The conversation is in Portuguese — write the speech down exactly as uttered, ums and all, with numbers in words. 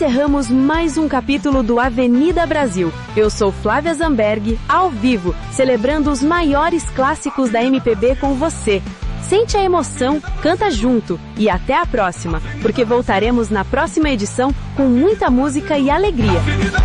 encerramos mais um capítulo do Avenida Brasil. Eu sou Flávia Zamberg, ao vivo, celebrando os maiores clássicos da M P B com você. Sente a emoção, canta junto e até a próxima, porque voltaremos na próxima edição com muita música e alegria.